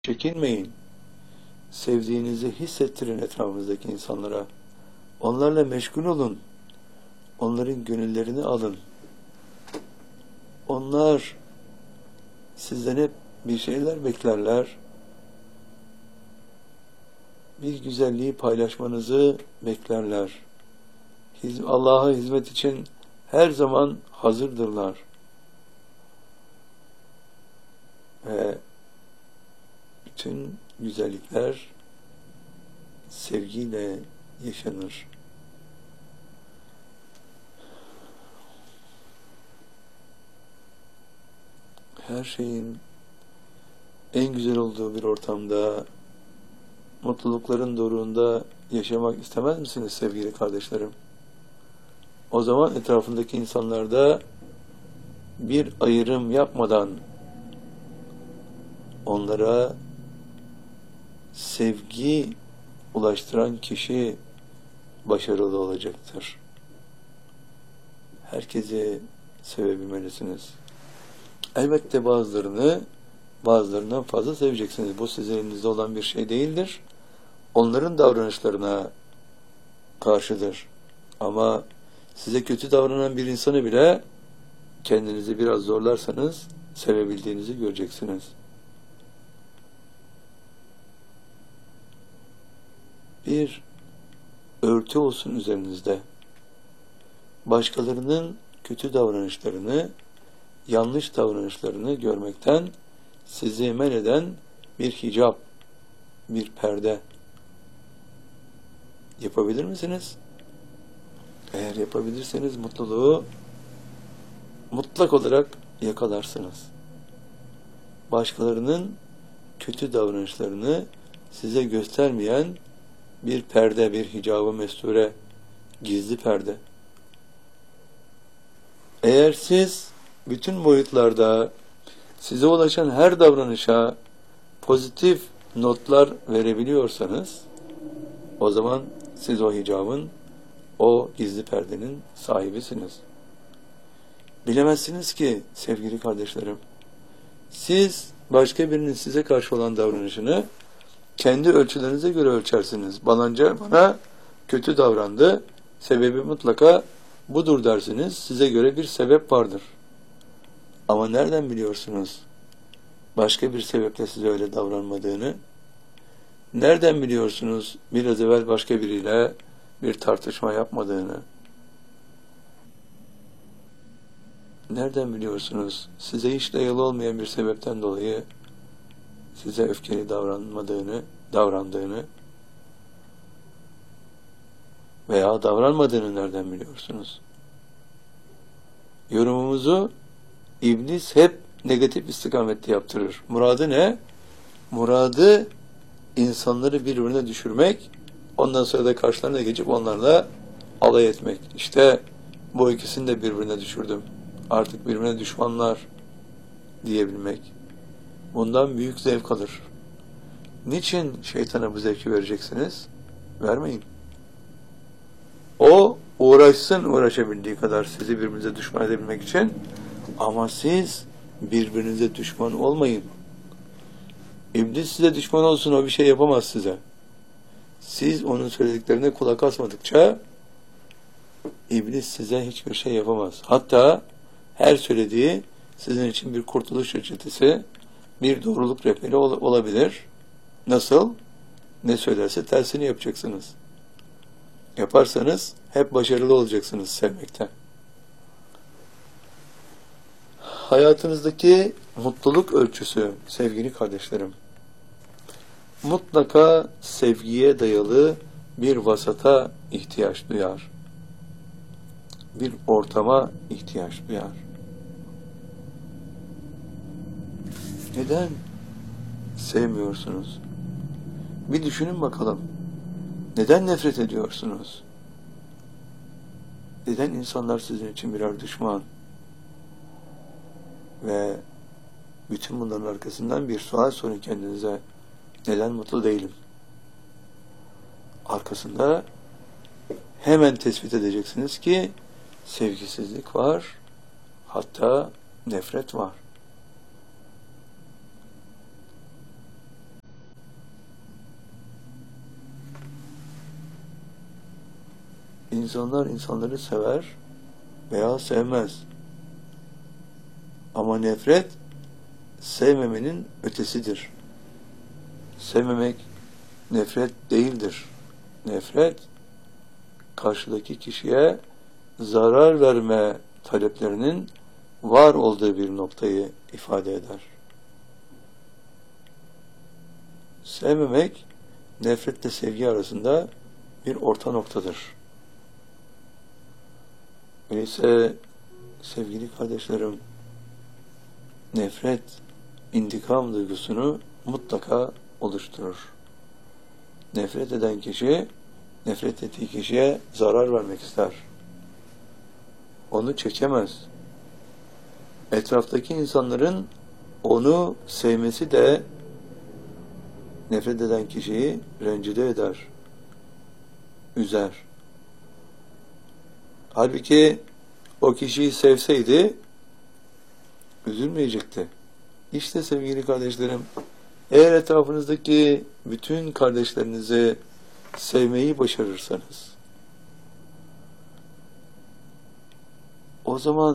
Çekinmeyin. Sevdiğinizi hissettirin etrafınızdaki insanlara. Onlarla meşgul olun. Onların gönüllerini alın. Onlar sizden hep bir şeyler beklerler. Bir güzelliği paylaşmanızı beklerler. Allah'a hizmet için her zaman hazırdırlar. Ve bütün güzellikler sevgiyle yaşanır. Her şeyin en güzel olduğu bir ortamda, mutlulukların doruğunda yaşamak istemez misiniz sevgili kardeşlerim? O zaman etrafındaki insanlarda bir ayrım yapmadan onlara sevgi ulaştıran kişi başarılı olacaktır. Herkesi sevebilmelisiniz. Elbette bazılarından fazla seveceksiniz. Bu sizin elinizde olan bir şey değildir. Onların davranışlarına karşıdır. Ama size kötü davranan bir insanı bile kendinizi biraz zorlarsanız sevebildiğinizi göreceksiniz. Bir örtü olsun üzerinizde. Başkalarının kötü davranışlarını, yanlış davranışlarını görmekten sizi men eden bir hicap, bir perde. Yapabilir misiniz? Eğer yapabilirseniz mutluluğu mutlak olarak yakalarsınız. Başkalarının kötü davranışlarını size göstermeyen bir perde, bir hicab-ı mesture, gizli perde. Eğer siz bütün boyutlarda size ulaşan her davranışa pozitif notlar verebiliyorsanız, o zaman siz o hicabın, o gizli perdenin sahibisiniz. Bilemezsiniz ki sevgili kardeşlerim, siz başka birinin size karşı olan davranışını kendi ölçülerinize göre ölçersiniz. Bana kötü davrandı, sebebi mutlaka budur dersiniz. Size göre bir sebep vardır. Ama nereden biliyorsunuz başka bir sebeple size öyle davranmadığını? Nereden biliyorsunuz biraz evvel başka biriyle bir tartışma yapmadığını? Nereden biliyorsunuz size hiç dayalı olmayan bir sebepten dolayı size öfkeli davrandığını veya davranmadığını nereden biliyorsunuz? Yorumumuzu İblis hep negatif istikamette yaptırır. Muradı ne? Muradı insanları birbirine düşürmek, ondan sonra da karşılarına geçip onlarla alay etmek. İşte bu ikisini de birbirine düşürdüm. Artık birbirine düşmanlar diyebilmek. Bundan büyük zevk alır. Niçin şeytana bu zevki vereceksiniz? Vermeyin. O uğraşabildiği kadar sizi birbirinize düşman edebilmek için, ama siz birbirinize düşman olmayın. İblis size düşman olsun, o bir şey yapamaz size. Siz onun söylediklerine kulak asmadıkça İblis size hiçbir şey yapamaz. Hatta her söylediği sizin için bir kurtuluş reçetesi, bir doğruluk rehberi olabilir. Nasıl? Ne söylerse tersini yapacaksınız. Yaparsanız hep başarılı olacaksınız sevmekte. Hayatınızdaki mutluluk ölçüsü sevgili kardeşlerim, mutlaka sevgiye dayalı bir vasata ihtiyaç duyar. Bir ortama ihtiyaç duyar. Neden sevmiyorsunuz? Bir düşünün bakalım. Neden nefret ediyorsunuz? Neden insanlar sizin için birer düşman? Ve bütün bunların arkasından bir sual sorun kendinize. Neden mutlu değilim? Arkasında hemen tespit edeceksiniz ki sevgisizlik var, hatta nefret var. İnsanlar insanları sever veya sevmez. Ama nefret sevmemenin ötesidir. Sevmemek nefret değildir. Nefret karşıdaki kişiye zarar verme taleplerinin var olduğu bir noktayı ifade eder. Sevmemek nefretle sevgi arasında bir orta noktadır. Öyleyse sevgili kardeşlerim, nefret intikam duygusunu mutlaka oluşturur. Nefret eden kişi, nefret ettiği kişiye zarar vermek ister. Onu çekemez. Etraftaki insanların onu sevmesi de nefret eden kişiyi rencide eder, üzer. Halbuki o kişiyi sevseydi üzülmeyecekti. İşte sevgili kardeşlerim, eğer etrafınızdaki bütün kardeşlerinizi sevmeyi başarırsanız, o zaman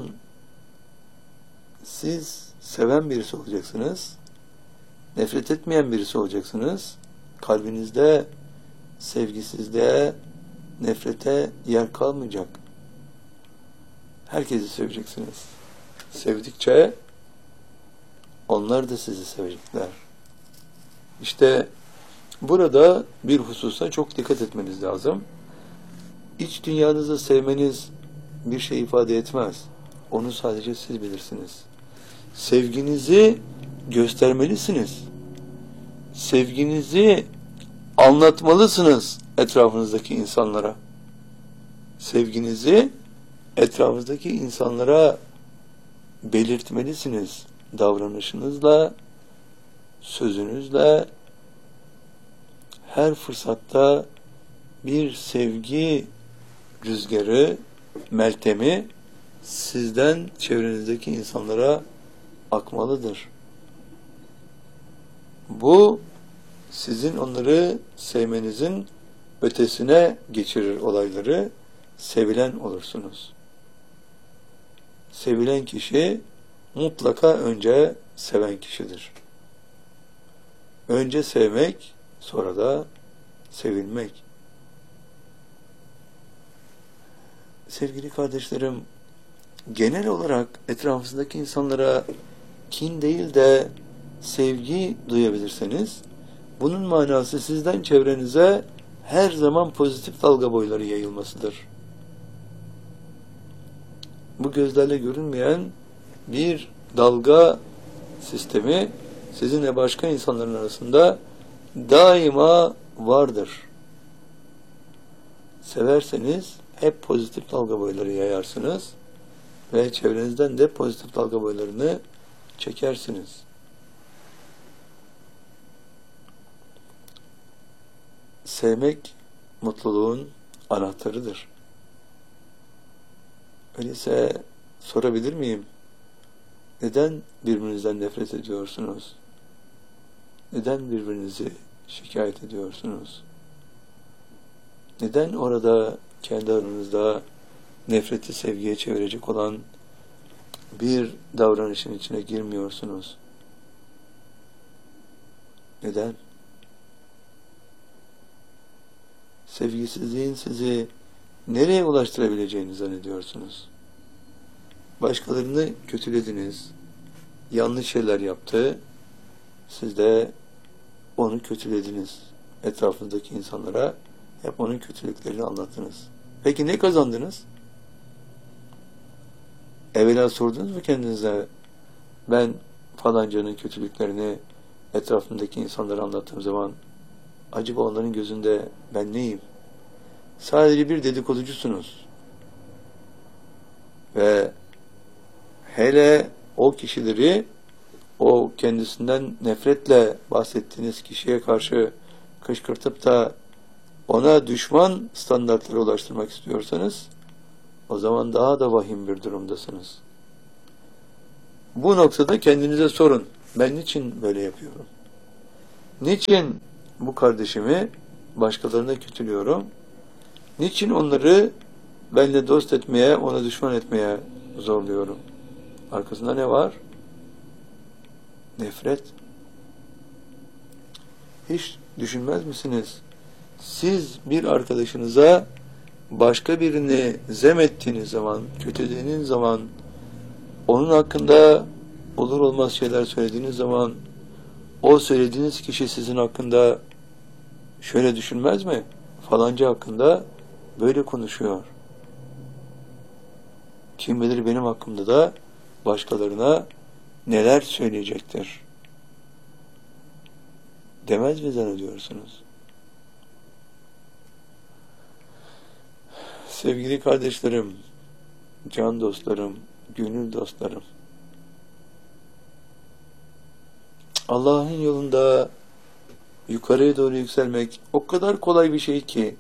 siz seven birisi olacaksınız, nefret etmeyen birisi olacaksınız, kalbinizde sevgisizliğe, nefrete yer kalmayacak. Herkesi seveceksiniz. Sevdikçe onlar da sizi sevecekler. İşte burada bir hususa çok dikkat etmeniz lazım. İç dünyanızı sevmeniz bir şey ifade etmez. Onu sadece siz bilirsiniz. Sevginizi göstermelisiniz. Sevginizi anlatmalısınız etrafınızdaki insanlara. Sevginizi etrafınızdaki insanlara belirtmelisiniz. Davranışınızla, sözünüzle, her fırsatta bir sevgi rüzgarı, meltemi sizden çevrenizdeki insanlara akmalıdır. Bu sizin onları sevmenizin ötesine geçirir olayları, sevilen olursunuz. Sevilen kişi mutlaka önce seven kişidir. Önce sevmek, sonra da sevilmek. Sevgili kardeşlerim, genel olarak etrafınızdaki insanlara kin değil de sevgi duyabilirseniz, bunun manası sizden çevrenize her zaman pozitif dalga boyları yayılmasıdır. Bu gözlerle görünmeyen bir dalga sistemi sizinle başka insanların arasında daima vardır. Severseniz hep pozitif dalga boyları yayarsınız ve çevrenizden de pozitif dalga boylarını çekersiniz. Sevmek mutluluğun anahtarıdır. Öyleyse sorabilir miyim? Neden birbirinizden nefret ediyorsunuz? Neden birbirinizi şikayet ediyorsunuz? Neden orada kendi aranızda nefreti sevgiye çevirecek olan bir davranışın içine girmiyorsunuz? Neden? Sevgisizliğin sizi nereye ulaştırabileceğini zannediyorsunuz? Başkalarını kötülediniz, yanlış şeyler yaptı, siz de onu kötülediniz. Etrafınızdaki insanlara hep onun kötülüklerini anlattınız. Peki ne kazandınız? Evvela sordunuz mu kendinize, ben falancanın kötülüklerini etrafımdaki insanlara anlattığım zaman acaba onların gözünde ben neyim? Sadece bir dedikoducusunuz. Ve hele o kişileri, o kendisinden nefretle bahsettiğiniz kişiye karşı kışkırtıp da ona düşman standartlara ulaştırmak istiyorsanız, o zaman daha da vahim bir durumdasınız. Bu noktada kendinize sorun. Ben niçin böyle yapıyorum? Niçin bu kardeşimi başkalarına kötülüyorum? Niçin onları benimle dost etmeye, ona düşman etmeye zorluyorum. Arkasında ne var? Nefret. Hiç düşünmez misiniz? Siz bir arkadaşınıza başka birini zem ettiğiniz zaman, kötülediğiniz zaman, onun hakkında olur olmaz şeyler söylediğiniz zaman, o söylediğiniz kişi sizin hakkında şöyle düşünmez mi? Falanca hakkında böyle konuşuyor. Kim bilir benim hakkımda da başkalarına neler söyleyecektir. Demez mi zannediyorsunuz? Sevgili kardeşlerim, can dostlarım, gönül dostlarım, Allah'ın yolunda yukarıya doğru yükselmek o kadar kolay bir şey ki,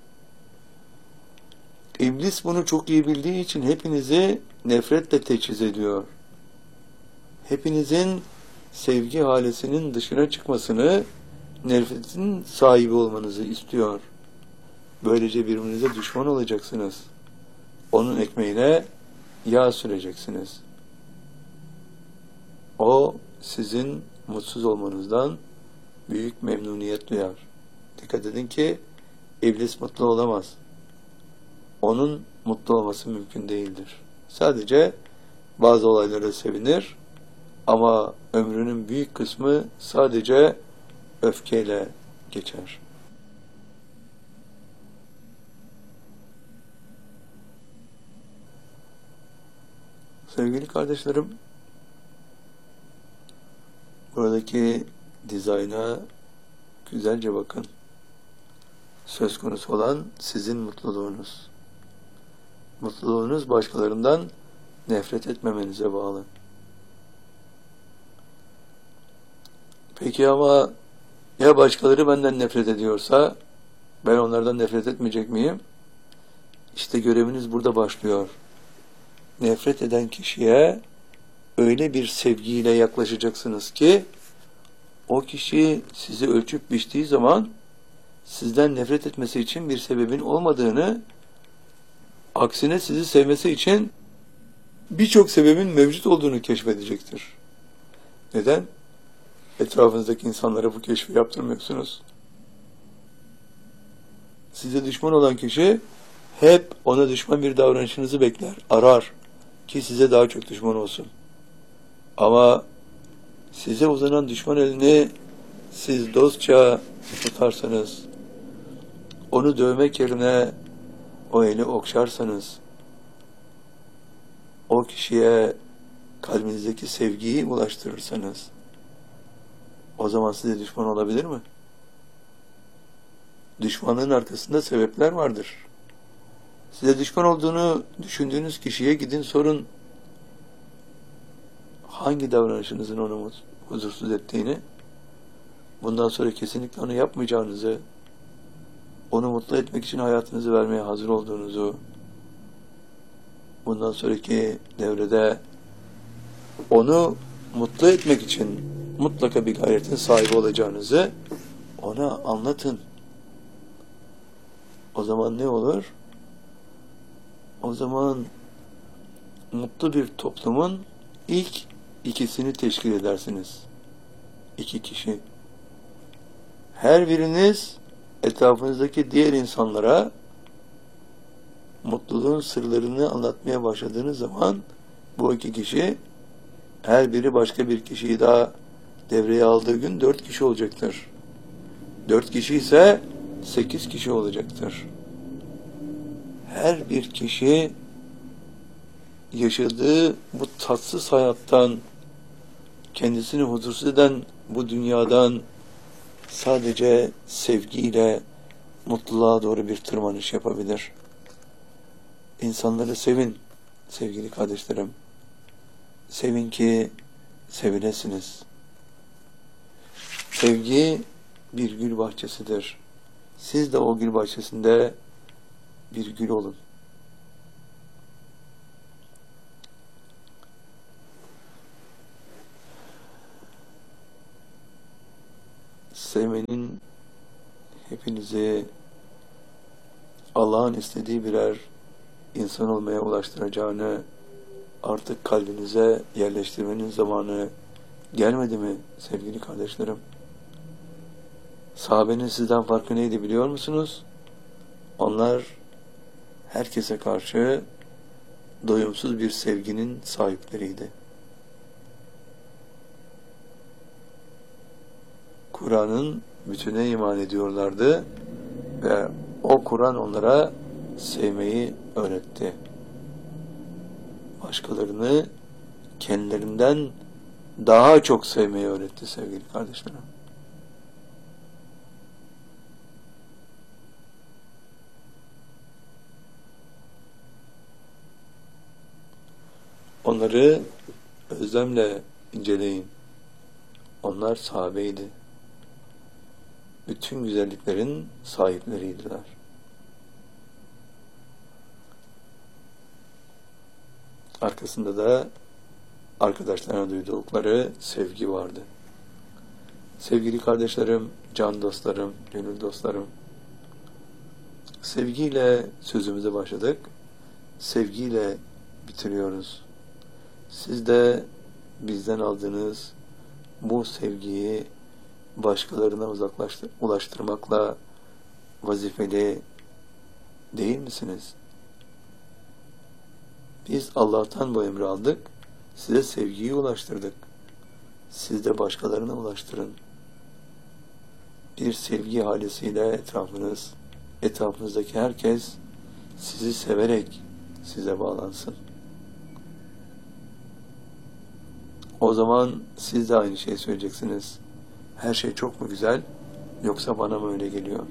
İblis bunu çok iyi bildiği için hepinizi nefretle teçhiz ediyor. Hepinizin sevgi halesinin dışına çıkmasını, nefretin sahibi olmanızı istiyor. Böylece birbirinize düşman olacaksınız. Onun ekmeğine yağ süreceksiniz. O sizin mutsuz olmanızdan büyük memnuniyet duyar. Dikkat edin ki iblis mutlu olamaz. Onun mutlu olması mümkün değildir. Sadece bazı olaylara sevinir ama ömrünün büyük kısmı sadece öfkeyle geçer. Sevgili kardeşlerim, buradaki dizayna güzelce bakın. Söz konusu olan sizin mutluluğunuz. Mutluluğunuz başkalarından nefret etmemenize bağlı. Peki ama ya başkaları benden nefret ediyorsa ben onlardan nefret etmeyecek miyim? İşte göreviniz burada başlıyor. Nefret eden kişiye öyle bir sevgiyle yaklaşacaksınız ki o kişi sizi ölçüp biçtiği zaman sizden nefret etmesi için bir sebebin olmadığını, aksine sizi sevmesi için birçok sebebin mevcut olduğunu keşfedecektir. Neden? Etrafınızdaki insanlara bu keşfi yaptırmıyorsunuz. Size düşman olan kişi hep ona düşman bir davranışınızı bekler, arar ki size daha çok düşman olsun. Ama size uzanan düşman elini siz dostça tutarsanız, onu dövmek yerine o eli okşarsanız, o kişiye kalbinizdeki sevgiyi ulaştırırsanız, o zaman size düşman olabilir mi? Düşmanlığın arkasında sebepler vardır. Size düşman olduğunu düşündüğünüz kişiye gidin sorun, hangi davranışınızın onu huzursuz ettiğini, bundan sonra kesinlikle onu yapmayacağınızı, onu mutlu etmek için hayatınızı vermeye hazır olduğunuzu, bundan sonraki devrede onu mutlu etmek için mutlaka bir gayretin sahibi olacağınızı ona anlatın. O zaman ne olur? O zaman mutlu bir toplumun ilk ikisini teşkil edersiniz. 2 kişi. Her biriniz etrafınızdaki diğer insanlara mutluluğun sırlarını anlatmaya başladığınız zaman bu 2 kişi her biri başka bir kişiyi daha devreye aldığı gün 4 kişi olacaktır. 4 kişi ise 8 kişi olacaktır. Her bir kişi yaşadığı bu tatsız hayattan, kendisini huzursuz eden bu dünyadan sadece sevgiyle mutluluğa doğru bir tırmanış yapabilir. İnsanları sevin sevgili kardeşlerim. Sevin ki sevinesiniz. Sevgi bir gül bahçesidir. Siz de o gül bahçesinde bir gül olun. Sevmenin hepinizi Allah'ın istediği birer insan olmaya ulaştıracağını artık kalbinize yerleştirmenin zamanı gelmedi mi sevgili kardeşlerim? Sahabenin sizden farkı neydi biliyor musunuz? Onlar herkese karşı doyumsuz bir sevginin sahipleriydi. Kur'an'ın bütüne iman ediyorlardı ve o Kur'an onlara sevmeyi öğretti. Başkalarını kendilerinden daha çok sevmeyi öğretti sevgili kardeşlerim. Onları özlemle inceleyin. Onlar sahabeydi. Bütün güzelliklerin sahipleriydiler. Arkasında da arkadaşlarına duydukları sevgi vardı. Sevgili kardeşlerim, can dostlarım, gönül dostlarım, sevgiyle sözümüze başladık, sevgiyle bitiriyoruz. Siz de bizden aldığınız bu sevgiyi başkalarına ulaştırmakla vazifeli değil misiniz? Biz Allah'tan bu emri aldık, size sevgiyi ulaştırdık. Siz de başkalarına ulaştırın. Bir sevgi halisiyle etrafınızdaki herkes sizi severek size bağlansın. O zaman siz de aynı şeyi söyleyeceksiniz. Her şey çok mu güzel, yoksa bana mı öyle geliyor?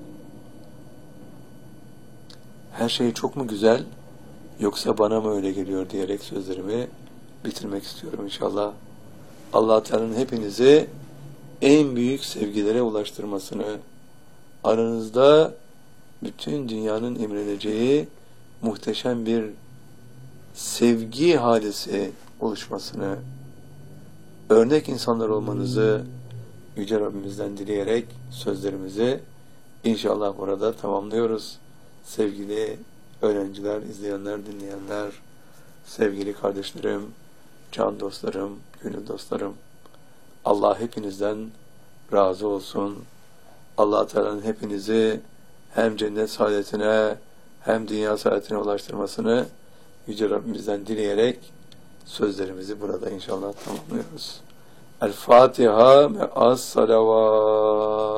Her şey çok mu güzel, yoksa bana mı öyle geliyor diyerek sözlerimi bitirmek istiyorum inşallah. Allah Teala'nın hepinizi en büyük sevgilere ulaştırmasını, aranızda bütün dünyanın imreneceği muhteşem bir sevgi halisi oluşmasını, örnek insanlar olmanızı Yüce Rabbimizden dileyerek sözlerimizi inşallah burada tamamlıyoruz. Sevgili öğrenciler, izleyenler, dinleyenler, sevgili kardeşlerim, can dostlarım, gönül dostlarım, Allah hepinizden razı olsun. Allah Teala'nın hepinizi hem cennet saadetine hem dünya saadetine ulaştırmasını Yüce Rabbimizden dileyerek sözlerimizi burada inşallah tamamlıyoruz. El Fatiha ve as salavat.